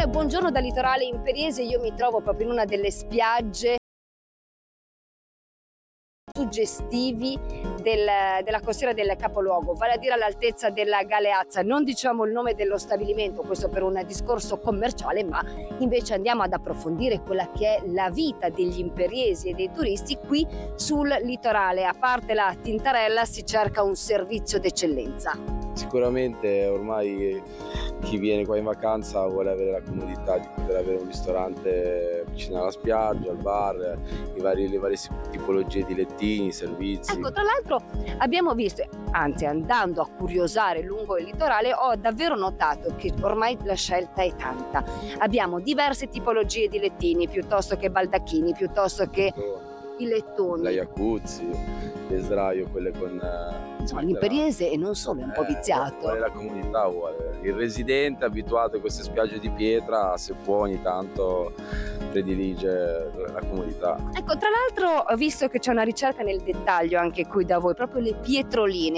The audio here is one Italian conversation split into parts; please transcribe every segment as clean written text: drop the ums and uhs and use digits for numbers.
buongiorno dal litorale imperiese. Io mi trovo proprio in una delle spiagge suggestivi della costiera del capoluogo, vale a dire all'altezza della Galeazza. Non diciamo il nome dello stabilimento, questo per un discorso commerciale, ma invece andiamo ad approfondire quella che è la vita degli imperiesi e dei turisti qui sul litorale. A parte la tintarella si cerca un servizio d'eccellenza. Sicuramente ormai chi viene qua in vacanza vuole avere la comodità di poter avere un ristorante vicino alla spiaggia, al bar, le varie tipologie di lettini, servizi. Ecco, tra l'altro abbiamo visto, anzi andando a curiosare lungo il litorale, ho davvero notato che ormai la scelta è tanta. Abbiamo diverse tipologie di lettini, piuttosto che baldacchini, piuttosto che i lettoni. La jacuzzi, le sdraio, quelle con... Insomma, l'imperiese e non solo è un po' viziato. Vuole la comunità, vuole. Il residente abituato a queste spiagge di pietra, se può ogni tanto predilige la comodità. Ecco, tra l'altro ho visto che c'è una ricerca nel dettaglio anche qui da voi, proprio le pietroline,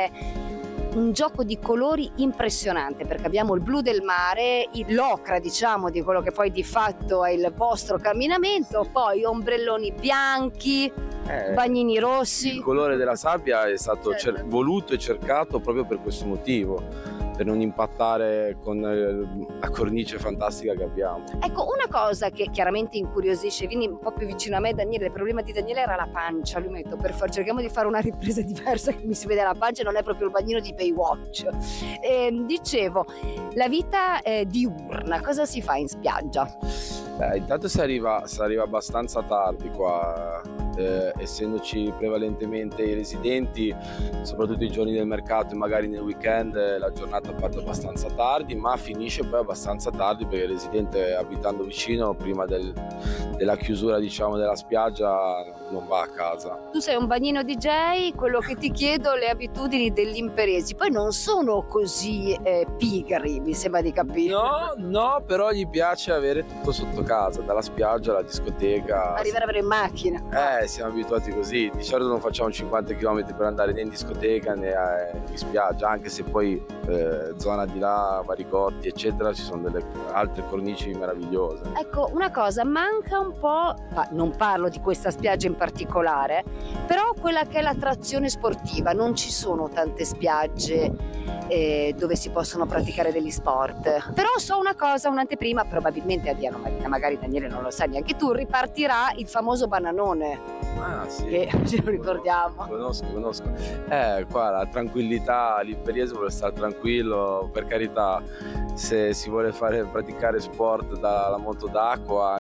un gioco di colori impressionante, perché abbiamo il blu del mare, l'ocra diciamo di quello che poi di fatto è il vostro camminamento, poi ombrelloni bianchi, bagnini rossi. Il colore della sabbia è stato voluto e cercato proprio per questo motivo, per non impattare con la cornice fantastica che abbiamo. Ecco, una cosa che chiaramente incuriosisce, vieni un po' più vicino a me Daniele, il problema di Daniele era la pancia, lui mi ha detto cerchiamo di fare una ripresa diversa che mi si vede la pancia, non è proprio il bagnino di Baywatch. Dicevo, la vita diurna, cosa si fa in spiaggia? Intanto si arriva abbastanza tardi qua, essendoci prevalentemente i residenti, soprattutto i giorni del mercato e magari nel weekend la giornata parte abbastanza tardi, ma finisce poi abbastanza tardi perché il residente, abitando vicino, prima della chiusura diciamo della spiaggia non va a casa. Tu sei un bagnino DJ, quello che ti chiedo, le abitudini degli imperiesi poi non sono così pigri, mi sembra di capire. No, però gli piace avere tutto sotto casa, dalla spiaggia alla discoteca. Arrivare a avere in macchina. Siamo abituati così, di solito non facciamo 50 km per andare né in discoteca né in spiaggia, anche se poi zona di là, Varicotti eccetera, ci sono delle altre cornici meravigliose. Ecco, una cosa, manca un po', non parlo di questa spiaggia in particolare, però quella che è l'attrazione sportiva, non ci sono tante spiagge dove si possono praticare degli sport. Però so una cosa, un'anteprima, probabilmente a Diano Marina, magari Daniele non lo sa neanche tu, ripartirà il famoso bananone. Sì, che ce lo ricordiamo. Conosco. Qua la tranquillità, l'imperiese vuole stare tranquillo, per carità, se si vuole praticare sport dalla moto d'acqua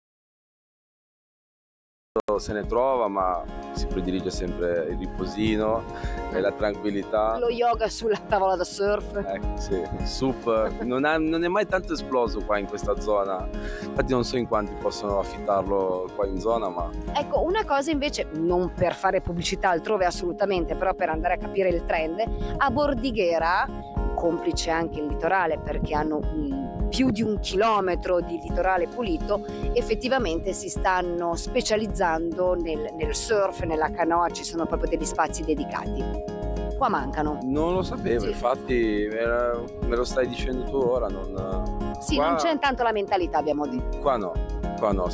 se ne trova, ma si predilige sempre il riposino e la tranquillità. Lo yoga sulla tavola da surf. Sì, SUP non è mai tanto esploso qua in questa zona, infatti non so in quanti possono affittarlo qua in zona, ma... Ecco, una cosa invece, non per fare pubblicità altrove assolutamente, però per andare a capire il trend, a Bordighera, complice anche il litorale perché hanno più di 1 chilometro di litorale pulito, effettivamente si stanno specializzando nel surf, nella canoa, ci sono proprio degli spazi dedicati. Qua mancano. Non lo sapevo, infatti me lo stai dicendo tu ora. Sì, qua... non c'è tanto la mentalità, abbiamo detto. Qua no,